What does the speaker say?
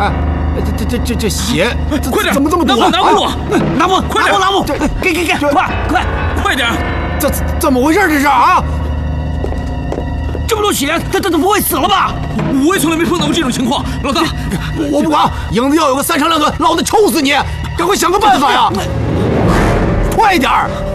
啊，这血， 快点， 怎么这么多？ 拿布， 拿布， 快点， 拿布，给， 快点！ 怎么回事这是啊？ 这么多血，他不会死了吧？ 我也从来没碰到过这种情况，老大， 我不管，影子要有个3长2短，老子抽死你！赶快想个办法呀！快点儿！